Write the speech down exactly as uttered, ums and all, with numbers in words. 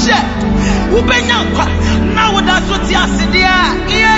she ubenya kwa na woda so ti ase dia